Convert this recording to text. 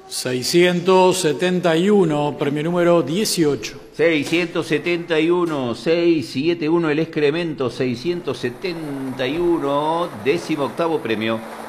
671, premio número 18. 671, 671 el excremento, 671, 18º premio.